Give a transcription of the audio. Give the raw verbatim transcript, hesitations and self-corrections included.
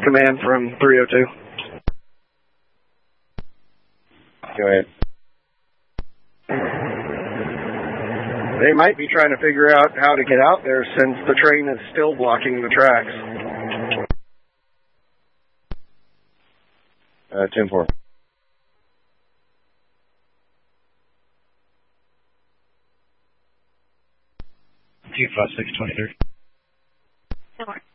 command from three oh two. Go ahead. They might be trying to figure out how to get out there since the train is still blocking the tracks. Uh, ten four. Two five six twenty three. No more.